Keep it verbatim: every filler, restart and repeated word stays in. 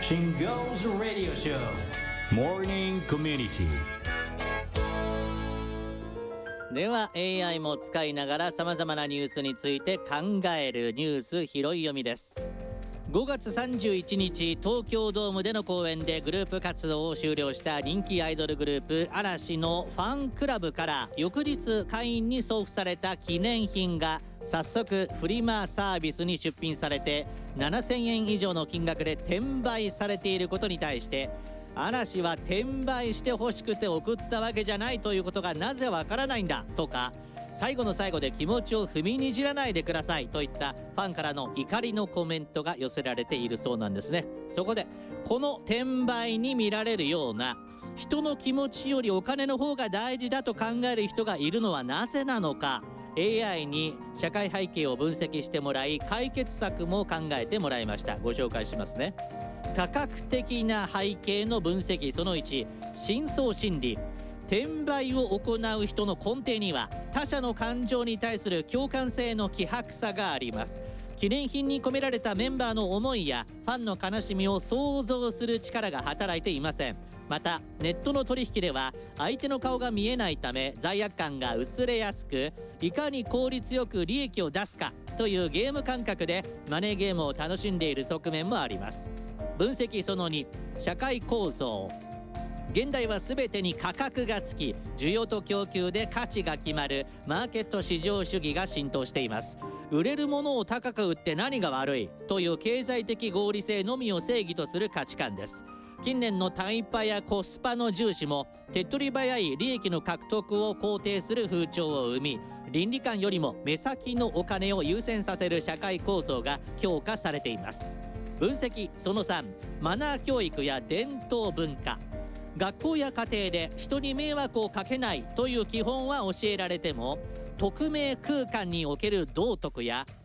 Shingo's Radio Show Morning Community。 では エーアイ も使いながらさまざまなニュースについて考えるニュース拾い読みです。ごがつさんじゅういちにち、東京ドームでの公演でグループ活動を終了した人気アイドルグループ嵐のファンクラブから翌日会員に送付された記念品が早速フリマサービスに出品されてななせんえん以上の金額で転売されていることに対して、嵐は転売して欲しくて送ったわけじゃないということがなぜわからないんだとか、最後の最後で気持ちを踏みにじらないでくださいといったファンからの怒りのコメントが寄せられているそうなんですね。そこでこの転売に見られるような人の気持ちよりお金の方が大事だと考える人がいるのはなぜなのか、 エーアイ に社会背景を分析してもらい解決策も考えてもらいました。ご紹介しますね。多角的な背景の分析。そのいち、深層心理。転売を行う人の根底には他者の感情に対する共感性の希薄さがあります。記念品に込められたメンバーの思いやファンの悲しみを想像する力が働いていません。またネットの取引では相手の顔が見えないため罪悪感が薄れやすく、いかに効率よく利益を出すかというゲーム感覚でマネーゲームを楽しんでいる側面もあります。分析そのに、社会構造。現代は全てに価格がつき、需要と供給で価値が決まるマーケット市場主義が浸透しています。売れるものを高く売って何が悪いという経済的合理性のみを正義とする価値観です。近年のタイパやコスパの重視も手っ取り早い利益の獲得を肯定する風潮を生み、倫理観よりも目先のお金を優先させる社会構造が強化されています。分析そのさん、マナー教育や伝統文化。学校や家庭で人に迷惑をかけないという基本は教えられても、匿名空間における道徳や